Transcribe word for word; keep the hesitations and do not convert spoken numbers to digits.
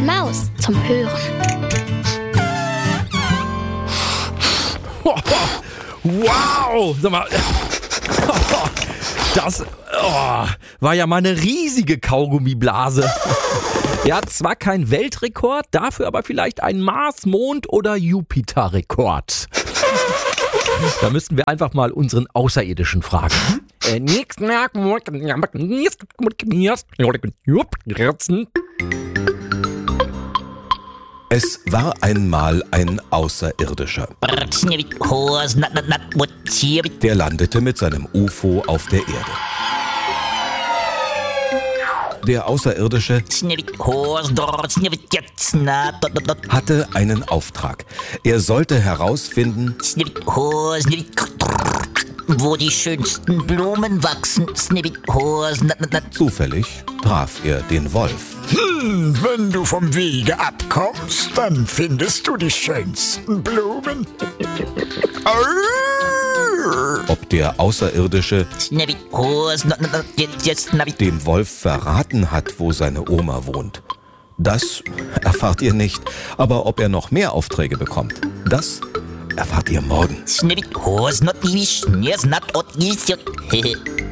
die Maus zum Hören. Wow! Sag mal, das oh, war ja mal eine riesige Kaugummiblase. Ja, zwar kein Weltrekord, dafür aber vielleicht ein Mars-, Mond- oder Jupiter-Rekord. Da müssten wir einfach mal unseren Außerirdischen fragen. Es war einmal ein Außerirdischer. Der landete mit seinem U F O auf der Erde. Der Außerirdische hatte einen Auftrag. Er sollte herausfinden, wo die schönsten Blumen wachsen. Zufällig traf er den Wolf. Hm, wenn du vom Wege abkommst, dann findest du die schönsten Blumen. Ob der Außerirdische dem Wolf verraten hat, wo seine Oma wohnt, das erfahrt ihr nicht. Aber ob er noch mehr Aufträge bekommt, das erfahrt ihr morgen.